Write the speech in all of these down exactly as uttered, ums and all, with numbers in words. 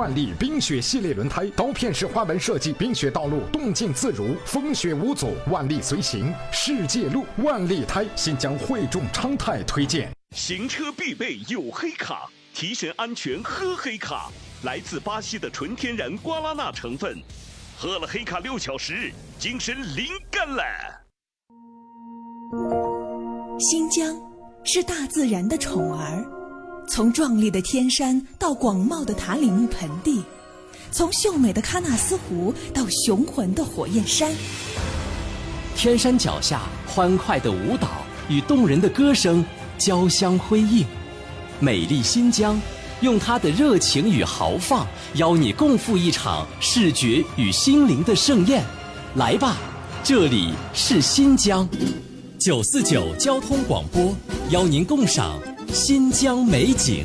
万利冰雪系列轮胎，刀片式花纹设计，冰雪道路动静自如，风雪无阻，万利随行。世界路万利胎，新疆汇众昌泰推荐。 行车必备有黑卡，提神安全喝黑卡，来自巴西的纯天然瓜拉纳成分，喝了黑卡六小时，精神灵感了。 新疆是大自然的宠儿，从壮丽的天山到广袤的塔里木盆地，从秀美的喀纳斯湖到雄浑的火焰山。 天山脚下欢快的舞蹈与动人的歌声交相辉映，美丽新疆用它的热情与豪放邀你共赴一场视觉与心灵的盛宴。来吧，这里是新疆。九四九交通广播邀您共赏新疆美景。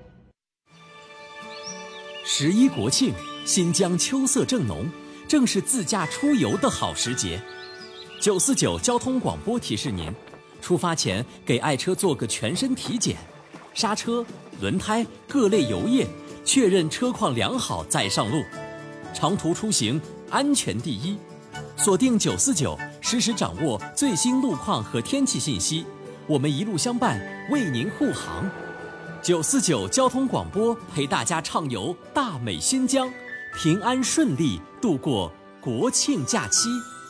十一国庆，新疆秋色正浓，正是自驾出游的好时节。九四九交通广播提示您，出发前给爱车做个全身体检，刹车、轮胎各类油液，确认车况良好再上路。长途出行安全第一，锁定九四九，实时掌握最新路况和天气信息，我们一路相伴，为您护航。九四九交通广播陪大家畅游大美新疆，平安顺利度过国庆假期。